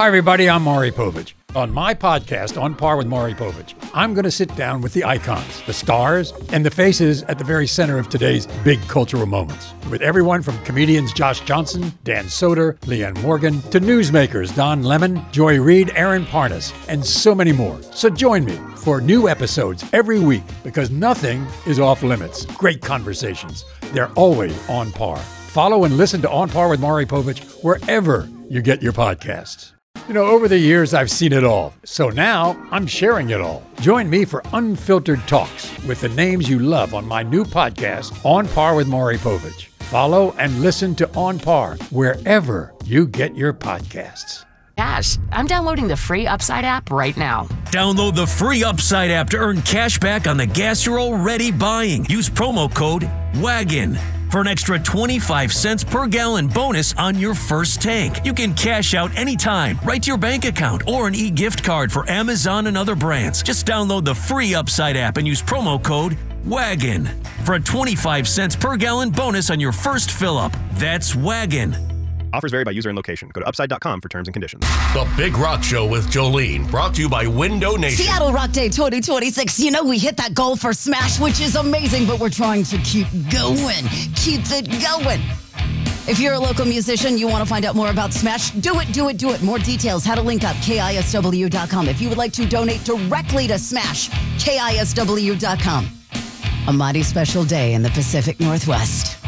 Hi, everybody. I'm Maury Povich. On my podcast, On Par with Maury Povich, I'm going to sit down with the icons, the stars, and the faces at the very center of today's big cultural moments. With everyone from comedians Josh Johnson, Dan Soder, Leanne Morgan, to newsmakers Don Lemon, Joy Reid, Aaron Parnas, and so many more. So join me for new episodes every week because nothing is off limits. Great conversations. They're always on par. Follow and listen to On Par with Maury Povich wherever you get your podcasts. You know, over the years, I've seen it all. So now I'm sharing it all. Join me for unfiltered talks with the names you love on my new podcast, On Par with Maury Povich. Follow and listen to On Par wherever you get your podcasts. Cash. I'm downloading the free Upside app right now. Download the free Upside app to earn cash back on the gas you're already buying. Use promo code WAGON for an extra 25 cents per gallon bonus on your first tank. You can cash out anytime, right to your bank account, or an e-gift card for Amazon and other brands. Just download the free Upside app and use promo code WAGON for a 25 cents per gallon bonus on your first fill-up. That's WAGON. Offers vary by user and location. Go to upside.com for terms and conditions. The Big Rock Show with Jolene, brought to you by Window Nation. Seattle Rock Day 2026. You know, we hit that goal for Smash, which is amazing, but we're trying to keep going. Keep it going. If you're a local musician, you want to find out more about Smash, do it. More details, how to link up, KISW.com. If you would like to donate directly to Smash, KISW.com. A mighty special day in the Pacific Northwest.